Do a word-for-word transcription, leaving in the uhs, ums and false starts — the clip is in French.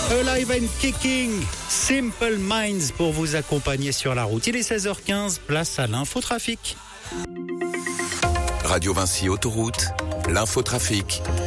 Alive and Kicking, Simple Minds pour vous accompagner sur la route. Il est seize heures quinze, place à l'infotrafic. Radio Vinci Autoroute, l'infotrafic,